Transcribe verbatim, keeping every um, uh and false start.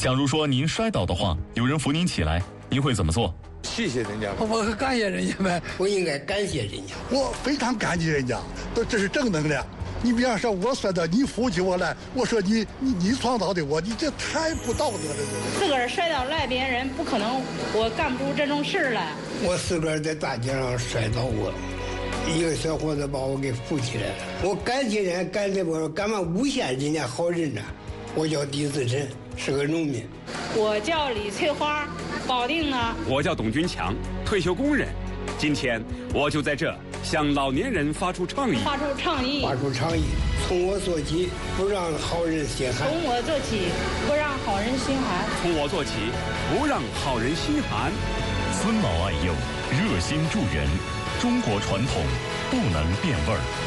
假如说您摔倒的话，有人扶您起来，您会怎么做？ 谢谢人家， 我会感谢人家呗。 我应该感谢人家， 我非常感激人家，都这是正能量。你比方说，我摔倒，你扶起我来，我说你你你创造的我，你这太不道德了。 自个儿摔倒赖别人，不可能，我干不出这种事来。 我自个儿在大街上摔倒过，一个小伙子把我给扶起来了。我感谢人家，感谢我干嘛诬陷人家好人呢？我叫狄自珍，是个农民。 我叫李翠花，保定的。 我叫董军强，退休工人。今天我就在这向老年人发出倡议， 发出倡议， 发出倡议，从我做起，不让好人心寒。 从我做起，不让好人心寒。 从我做起，不让好人心寒。 尊老爱幼，热心助人，中国传统不能变味儿。